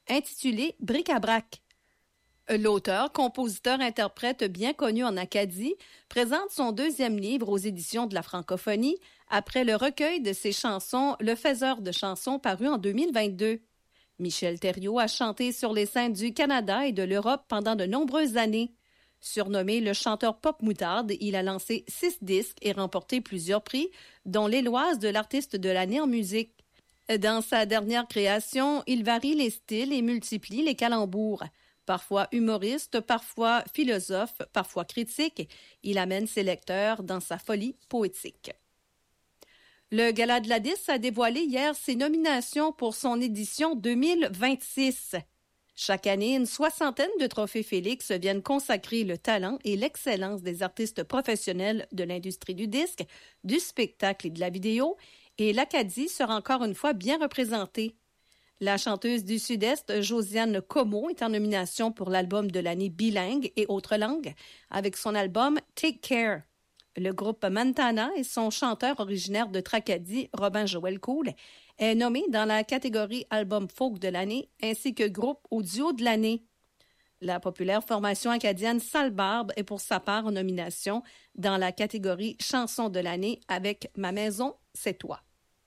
intitulé Bric-à-brac. L'auteur, compositeur, interprète bien connu en Acadie, présente son deuxième livre aux éditions de la francophonie après le recueil de ses chansons Le Faiseur de chansons paru en 2022. Michel Thériault a chanté sur les scènes du Canada et de l'Europe pendant de nombreuses années. Surnommé le chanteur pop moutarde, il a lancé 6 disques et remporté plusieurs prix, dont l'Éloise de l'artiste de l'année en musique. Dans sa dernière création, il varie les styles et multiplie les calembours. Parfois humoriste, parfois philosophe, parfois critique, il amène ses lecteurs dans sa folie poétique. Le Gala de la Disque a dévoilé hier ses nominations pour son édition 2026. Chaque année, une soixantaine de trophées Félix viennent consacrer le talent et l'excellence des artistes professionnels de l'industrie du disque, du spectacle et de la vidéo, et l'Acadie sera encore une fois bien représentée. La chanteuse du Sud-Est, Josiane Comeau, est en nomination pour l'album de l'année bilingue et autres langues avec son album Take Care. Le groupe Montana et son chanteur originaire de Tracadie, Robin Joël Cool, est nommé dans la catégorie album folk de l'année ainsi que groupe audio de l'année. La populaire formation acadienne Salbarbe est pour sa part en nomination dans la catégorie chanson de l'année avec Ma maison, c'est toi.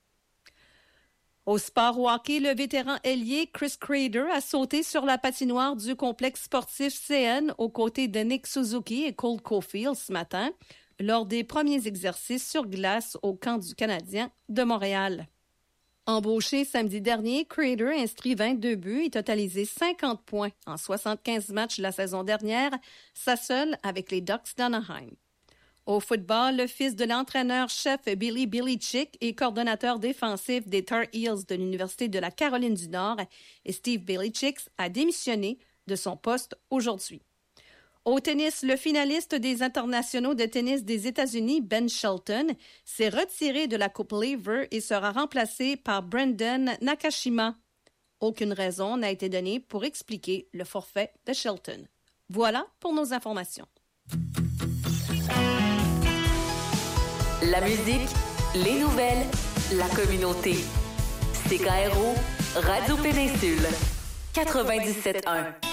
Au sport au hockey, le vétéran ailier Chris Kreider a sauté sur la patinoire du complexe sportif CN aux côtés de Nick Suzuki et Cole Caulfield ce matin lors des premiers exercices sur glace au camp du Canadien de Montréal. Embauché samedi dernier, Kreider inscrit 22 buts et totalisé 50 points en 75 matchs la saison dernière, sa seule avec les Ducks d'Anaheim. Au football, le fils de l'entraîneur-chef Billy Belichick et coordonnateur défensif des Tar Heels de l'Université de la Caroline du Nord, et Steve Belichick a démissionné de son poste aujourd'hui. Au tennis, le finaliste des internationaux de tennis des États-Unis, Ben Shelton, s'est retiré de la Coupe Lever et sera remplacé par Brendan Nakashima. Aucune raison n'a été donnée pour expliquer le forfait de Shelton. Voilà pour nos informations. La musique, les nouvelles, la communauté. CKRO, Radio Péninsule, 97.1.